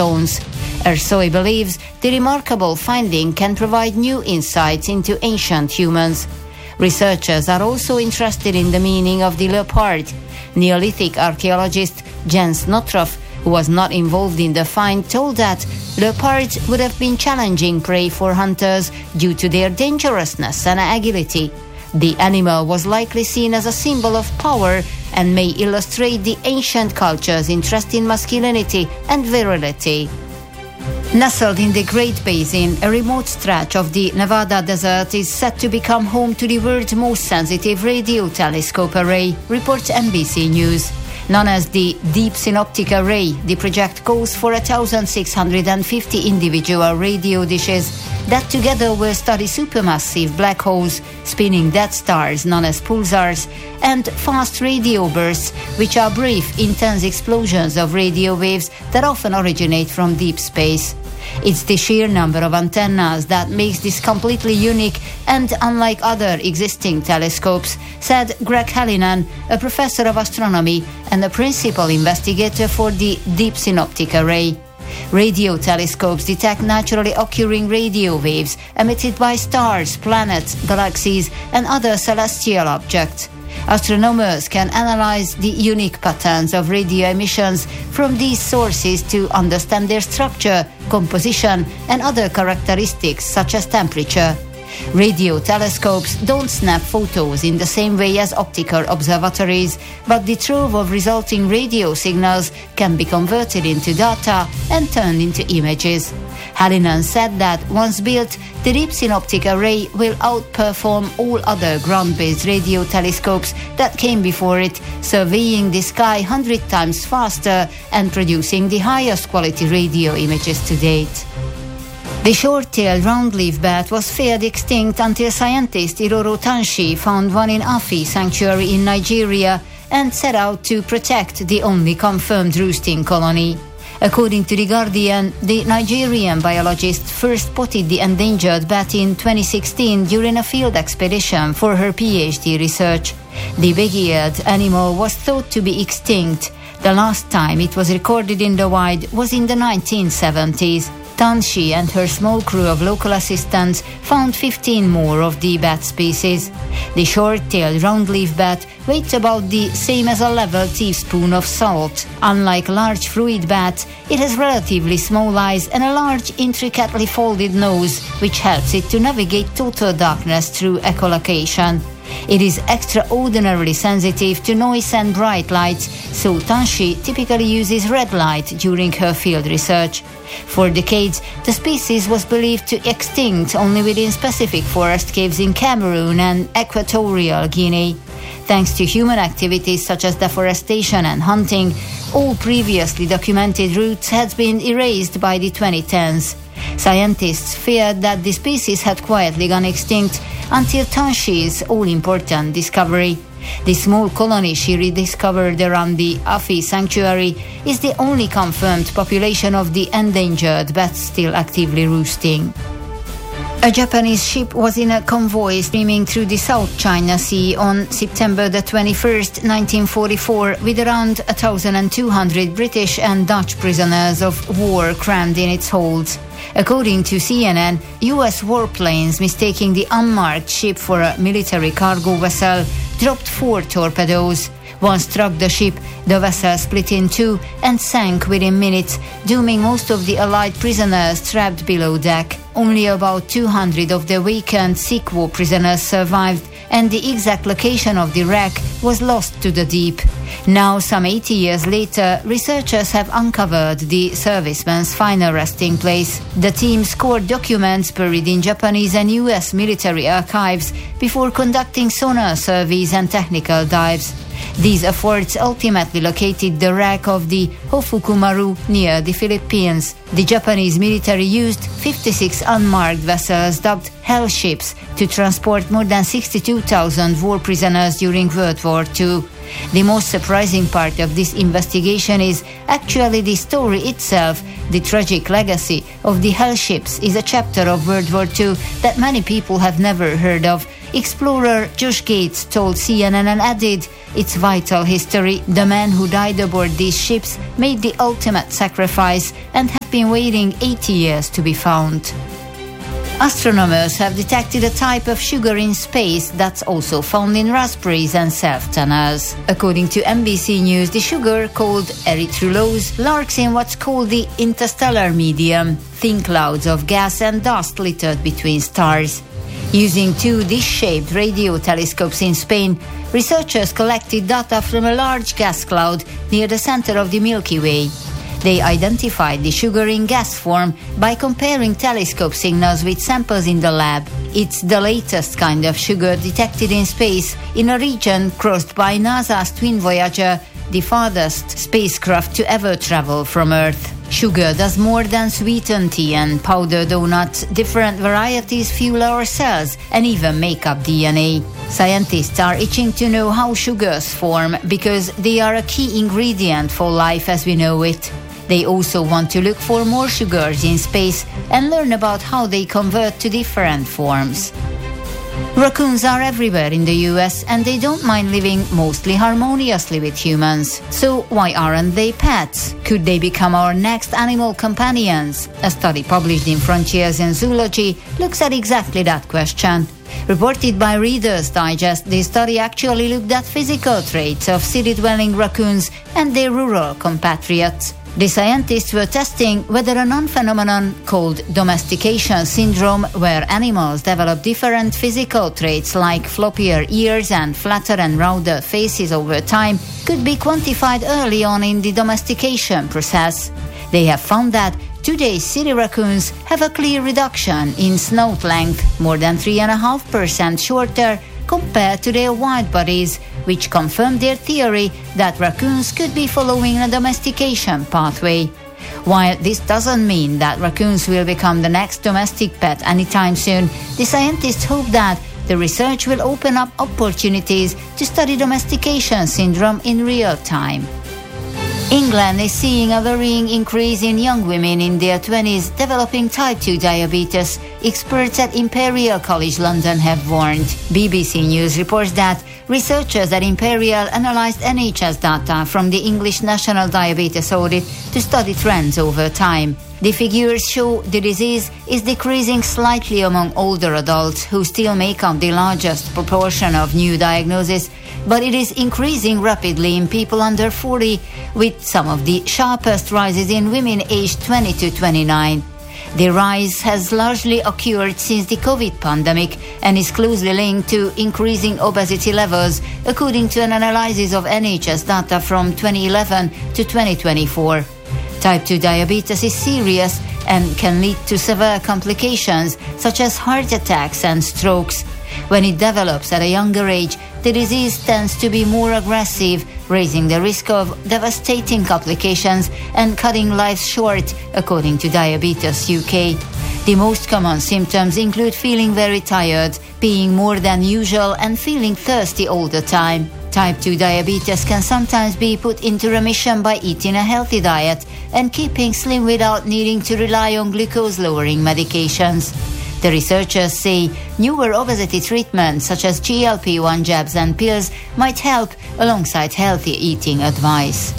stones. Ersoy believes the remarkable finding can provide new insights into ancient humans. Researchers are also interested in the meaning of the leopard. Neolithic archaeologist Jens Notroff, who was not involved in the find, told that leopards would have been challenging prey for hunters due to their dangerousness and agility. The animal was likely seen as a symbol of power and may illustrate the ancient culture's interest in masculinity and virility. Nestled in the Great Basin, a remote stretch of the Nevada desert is set to become home to the world's most sensitive radio telescope array, reports NBC News. Known as the Deep Synoptic Array, the project calls for 1,650 individual radio dishes that together will study supermassive black holes, spinning dead stars known as pulsars, and fast radio bursts, which are brief, intense explosions of radio waves that often originate from deep space. It's the sheer number of antennas that makes this completely unique and unlike other existing telescopes, said Greg Hallinan, a professor of astronomy and a principal investigator for the Deep Synoptic Array. Radio telescopes detect naturally occurring radio waves emitted by stars, planets, galaxies, and other celestial objects. Astronomers can analyze the unique patterns of radio emissions from these sources to understand their structure, composition, and other characteristics such as temperature. Radio telescopes don't snap photos in the same way as optical observatories, but the trove of resulting radio signals can be converted into data and turned into images. Hallinan said that once built, the Deep Synoptic Array will outperform all other ground-based radio telescopes that came before it, surveying the sky 100 times faster and producing the highest quality radio images to date. The short-tailed roundleaf bat was feared extinct until scientist Iroro Tanshi found one in Afi Sanctuary in Nigeria and set out to protect the only confirmed roosting colony. According to The Guardian, the Nigerian biologist first spotted the endangered bat in 2016 during a field expedition for her PhD research. The big-eared animal was thought to be extinct. The last time it was recorded in the wild was in the 1970s. Tanshi and her small crew of local assistants found 15 more of the bat species. The short-tailed roundleaf bat weighs about the same as a level teaspoon of salt. Unlike large fruit bats, it has relatively small eyes and a large, intricately folded nose, which helps it to navigate total darkness through echolocation. It is extraordinarily sensitive to noise and bright lights, so Tanshi typically uses red light during her field research. For decades, the species was believed to extinct only within specific forest caves in Cameroon and Equatorial Guinea. Thanks to human activities such as deforestation and hunting, all previously documented routes had been erased by the 2010s. Scientists feared that the species had quietly gone extinct until Tanshi's all-important discovery. The small colony she rediscovered around the Afi Sanctuary is the only confirmed population of the endangered bat still actively roosting. A Japanese ship was in a convoy steaming through the South China Sea on September the 21st, 1944, with around 1,200 British and Dutch prisoners of war crammed in its holds. According to CNN, U.S. warplanes mistaking the unmarked ship for a military cargo vessel dropped 4 torpedoes. One struck the ship, the vessel split in two and sank within minutes, dooming most of the Allied prisoners trapped below deck. Only about 200 of the weakened sick war prisoners survived, and the exact location of the wreck was lost to the deep. Now, some 80 years later, researchers have uncovered the serviceman's final resting place. The team scored documents buried in Japanese and US military archives before conducting sonar surveys and technical dives. These efforts ultimately located the wreck of the Hofukumaru near the Philippines. The Japanese military used 56 unmarked vessels dubbed Hell ships to transport more than 62,000 war prisoners during World War II. The most surprising part of this investigation is actually the story itself. The tragic legacy of the Hell ships is a chapter of World War II that many people have never heard of. Explorer Josh Gates told CNN and added, "It's vital history. The men who died aboard these ships made the ultimate sacrifice and have been waiting 80 years to be found." Astronomers have detected a type of sugar in space that's also found in raspberries and self-tanners. According to NBC News, the sugar, called erythrulose, lurks in what's called the interstellar medium, thin clouds of gas and dust littered between stars. Using two dish-shaped radio telescopes in Spain, researchers collected data from a large gas cloud near the center of the Milky Way. They identified the sugar in gas form by comparing telescope signals with samples in the lab. It's the latest kind of sugar detected in space in a region crossed by NASA's twin Voyager, the farthest spacecraft to ever travel from Earth. Sugar does more than sweeten tea and powder donuts. Different varieties fuel our cells and even make up DNA. Scientists are itching to know how sugars form because they are a key ingredient for life as we know it. They also want to look for more sugars in space and learn about how they convert to different forms. Raccoons are everywhere in the US and they don't mind living mostly harmoniously with humans. So why aren't they pets? Could they become our next animal companions? A study published in Frontiers in Zoology looks at exactly that question. Reported by Reader's Digest, the study actually looked at physical traits of city-dwelling raccoons and their rural compatriots. The scientists were testing whether a non-phenomenon called domestication syndrome, where animals develop different physical traits like floppier ears and flatter and rounder faces over time, could be quantified early on in the domestication process. They have found that today's city raccoons have a clear reduction in snout length, more than 3.5% shorter compared to their wild buddies, which confirmed their theory that raccoons could be following a domestication pathway. While this doesn't mean that raccoons will become the next domestic pet anytime soon, the scientists hope that the research will open up opportunities to study domestication syndrome in real time. England is seeing a worrying increase in young women in their 20s developing type 2 diabetes, experts at Imperial College London have warned. BBC News reports that researchers at Imperial analysed NHS data from the English National Diabetes Audit to study trends over time. The figures show the disease is decreasing slightly among older adults, who still make up the largest proportion of new diagnoses, but it is increasing rapidly in people under 40, with some of the sharpest rises in women aged 20 to 29. The rise has largely occurred since the COVID pandemic and is closely linked to increasing obesity levels, according to an analysis of NHS data from 2011 to 2024. Type 2 diabetes is serious and can lead to severe complications such as heart attacks and strokes. When it develops at a younger age, the disease tends to be more aggressive, raising the risk of devastating complications and cutting life short, according to Diabetes UK. The most common symptoms include feeling very tired, peeing more than usual, and feeling thirsty all the time. Type 2 diabetes can sometimes be put into remission by eating a healthy diet and keeping slim without needing to rely on glucose-lowering medications. The researchers say newer obesity treatments such as GLP-1 jabs and pills might help alongside healthy eating advice.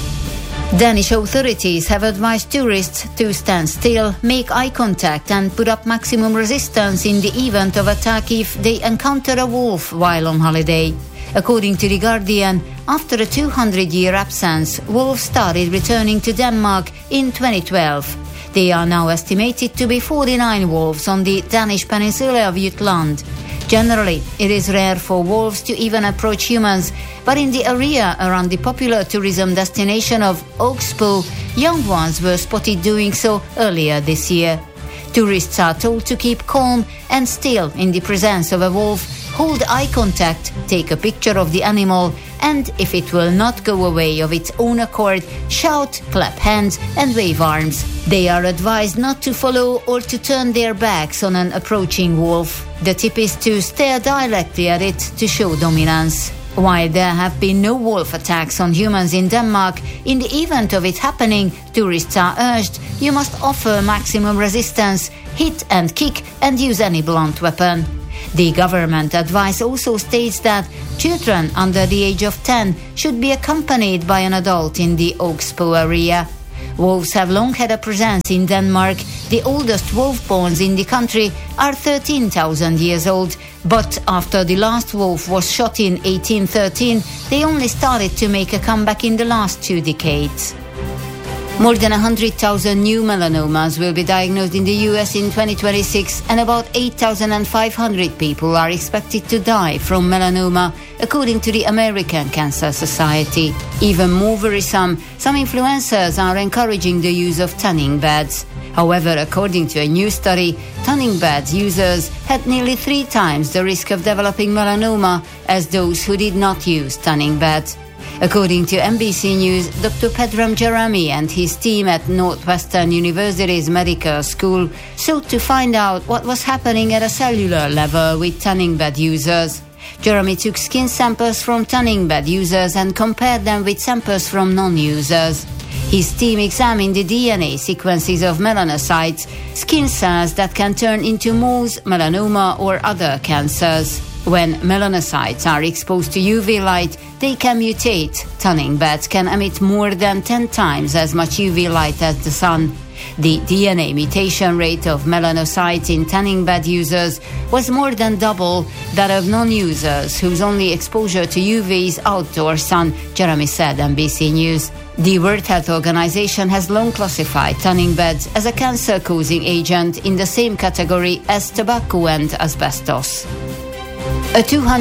Danish authorities have advised tourists to stand still, make eye contact and put up maximum resistance in the event of attack if they encounter a wolf while on holiday. According to The Guardian, after a 200-year absence, wolves started returning to Denmark in 2012. They are now estimated to be 49 wolves on the Danish peninsula of Jutland. Generally, it is rare for wolves to even approach humans, but in the area around the popular tourism destination of Oksbo, young ones were spotted doing so earlier this year. Tourists are told to keep calm and still in the presence of a wolf, hold eye contact, take a picture of the animal, and if it will not go away of its own accord, shout, clap hands and wave arms. They are advised not to follow or to turn their backs on an approaching wolf. The tip is to stare directly at it to show dominance. While there have been no wolf attacks on humans in Denmark, in the event of it happening, tourists are urged you must offer maximum resistance, hit and kick and use any blunt weapon. The government advice also states that children under the age of 10 should be accompanied by an adult in the Oxbow area. Wolves have long had a presence in Denmark. The oldest wolf bones in the country are 13,000 years old, but after the last wolf was shot in 1813, they only started to make a comeback in the last 2 decades. More than 100,000 new melanomas will be diagnosed in the US in 2026, and about 8,500 people are expected to die from melanoma, according to the American Cancer Society. Even more worrisome, some influencers are encouraging the use of tanning beds. However, according to a new study, tanning beds users had nearly 3 times the risk of developing melanoma as those who did not use tanning beds. According to NBC News, Dr. Pedram Jeremy and his team at Northwestern University's medical school sought to find out what was happening at a cellular level with tanning bed users. Jeremy took skin samples from tanning bed users and compared them with samples from non-users. His team examined the DNA sequences of melanocytes, skin cells that can turn into moles, melanoma, or other cancers. When melanocytes are exposed to UV light, they can mutate. Tanning beds can emit more than 10 times as much UV light as the sun. The DNA mutation rate of melanocytes in tanning bed users was more than double that of non-users whose only exposure to UV is outdoor sun, Jeremy said NBC News. The World Health Organization has long classified tanning beds as a cancer-causing agent in the same category as tobacco and asbestos. A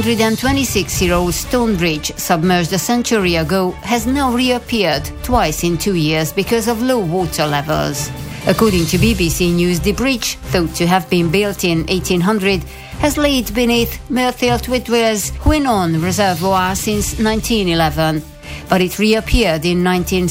226-year-old stone bridge submerged a century ago has now reappeared twice in 2 years because of low water levels. According to BBC News, the bridge, thought to have been built in 1800, has laid beneath Merthyr Tydfil's Hwynnon Reservoir since 1911. But it reappeared in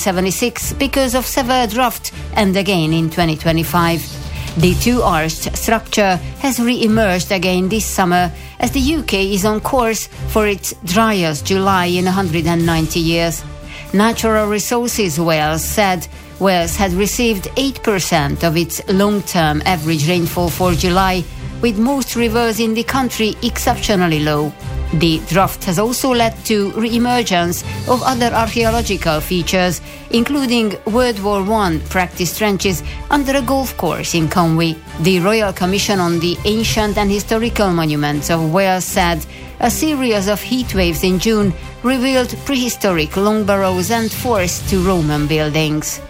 1976 because of severe drought and again in 2025. The two-arched structure has re-emerged again this summer as the UK is on course for its driest July in 190 years. Natural Resources Wales said Wales had received 8% of its long-term average rainfall for July, with most rivers in the country exceptionally low. The drought has also led to re-emergence of other archaeological features, including World War I practice trenches under a golf course in Conwy. The Royal Commission on the Ancient and Historical Monuments of Wales said a series of heat waves in June revealed prehistoric long burrows and forts to Roman buildings.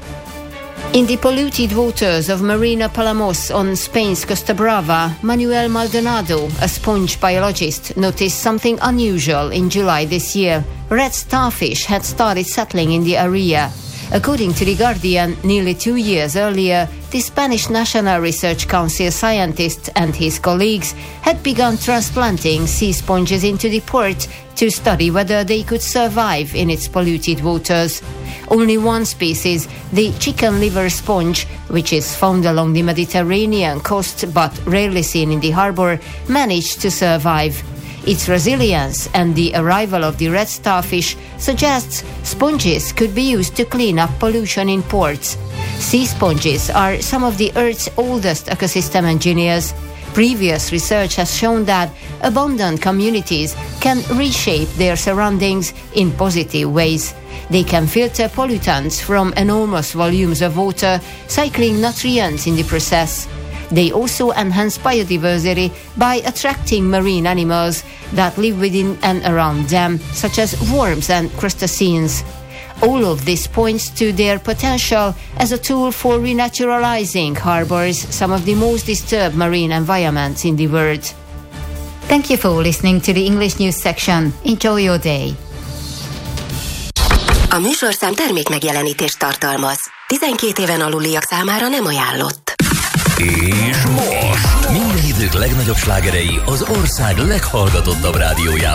In the polluted waters of Marina Palamos on Spain's Costa Brava, Manuel Maldonado, a sponge biologist, noticed something unusual in July this year. Red starfish had started settling in the area. According to The Guardian, nearly 2 years earlier, the Spanish National Research Council scientist and his colleagues had begun transplanting sea sponges into the port to study whether they could survive in its polluted waters. Only one species, the chicken liver sponge, which is found along the Mediterranean coast but rarely seen in the harbour, managed to survive. Its resilience and the arrival of the red starfish suggests sponges could be used to clean up pollution in ports. Sea sponges are some of the Earth's oldest ecosystem engineers. Previous research has shown that abundant communities can reshape their surroundings in positive ways. They can filter pollutants from enormous volumes of water, cycling nutrients in the process. They also enhance biodiversity by attracting marine animals that live within and around them, such as worms and crustaceans. All of this points to their potential as a tool for renaturalizing harbors, some of the most disturbed marine environments in the world. Thank you for listening to the English News section. Enjoy your day. A műsorszám termékmegjelenítést tartalmaz. 12 éven aluliak számára nem ajánlott. És most minden idők legnagyobb slágerei az ország leghallgatottabb rádiójában.